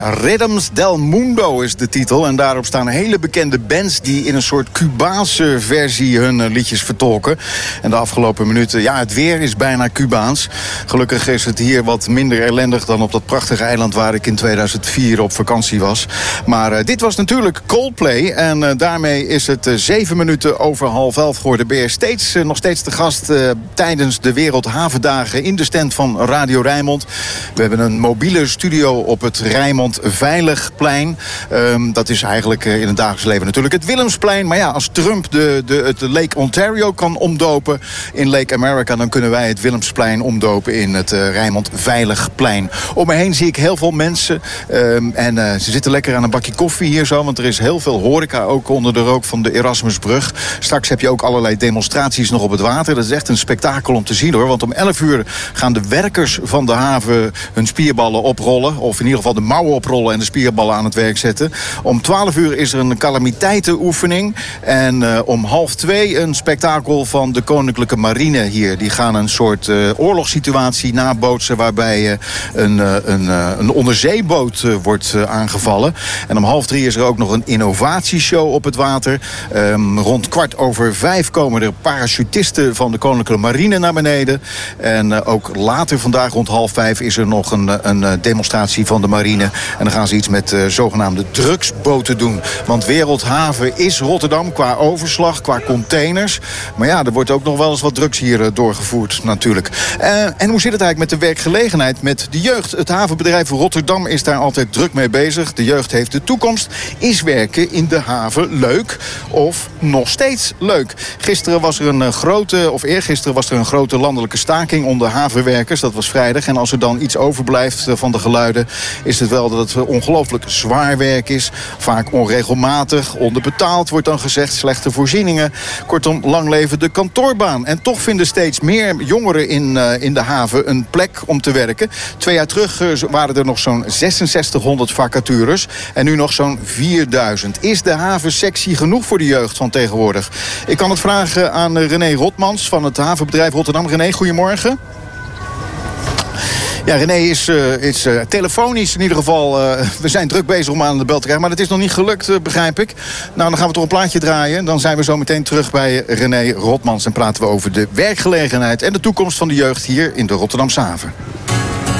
Rhythms del Mundo is de titel. En daarop staan hele bekende bands die in een soort Cubaanse versie hun liedjes vertolken. En de afgelopen minuten, ja, het weer is bijna Cubaans. Gelukkig is het hier wat minder ellendig dan op dat prachtige eiland waar ik in 2004 op vakantie was. Maar dit was natuurlijk Coldplay. En daarmee is het 7 minuten over 10:30 geworden. Ben je nog steeds de gast tijdens de Wereldhavendagen in de stand van Radio Rijnmond. We hebben een mobiele studio op het Rijnmond Veiligplein. Dat is eigenlijk in het dagelijks leven natuurlijk het Willemsplein. Maar ja, als Trump het Lake Ontario kan omdopen in Lake America, dan kunnen wij het Willemsplein omdopen in het Rijnmond Veiligplein. Om me heen zie ik heel veel mensen. En ze zitten lekker aan een bakje koffie hier zo, want er is heel veel horeca ook onder de rook van de Erasmusbrug. Straks heb je ook allerlei demonstraties nog op het water. Dat is echt een spektakel om te zien, hoor. Want om 11 uur gaan de werkers van de haven hun spierballen oprollen. Of in ieder geval de mouwen oprollen en de spierballen aan het werk zetten. Om 12 uur is er een calamiteitenoefening. En om 1:30 een spektakel van de Koninklijke Marine hier. Die gaan een soort oorlogssituatie nabootsen waarbij een onderzeeboot wordt aangevallen. En om 2:30 is er ook nog een innovatieshow op het water. Rond 4:15 komen er parachutisten van de Koninklijke Marine naar beneden. En ook later vandaag rond 4:30 is er nog een demonstratie van de marine. En dan gaan ze iets met zogenaamde drugsboten doen. Want Wereldhaven is Rotterdam qua overslag, qua containers. Maar ja, er wordt ook nog wel eens wat drugs hier doorgevoerd natuurlijk. En hoe zit het eigenlijk met de werkgelegenheid met de jeugd? Het havenbedrijf Rotterdam is daar altijd druk mee bezig. De jeugd heeft de toekomst. Is werken in de haven leuk of nog steeds leuk? Eergisteren was er een grote landelijke staking onder havenwerkers. Dat was vrijdag. En als er dan iets overblijft van de geluiden, is het wel dat het ongelooflijk zwaar werk is. Vaak onregelmatig, onderbetaald wordt dan gezegd, slechte voorzieningen. Kortom, lang leven de kantoorbaan. En toch vinden steeds meer jongeren in de haven een plek om te werken. 2 jaar terug waren er nog zo'n 6600 vacatures. En nu nog zo'n 4000. Is de haven sexy genoeg voor de jeugd van tegenwoordig? Ik kan het vragen aan René Rotmans van het havenbedrijf Rotterdam. René, goedemorgen. Ja, René is telefonisch in ieder geval. We zijn druk bezig om aan de bel te krijgen. Maar het is nog niet gelukt, begrijp ik. Nou, dan gaan we toch een plaatje draaien. Dan zijn we zo meteen terug bij René Rotmans. En praten we over de werkgelegenheid en de toekomst van de jeugd hier in de Rotterdamse haven.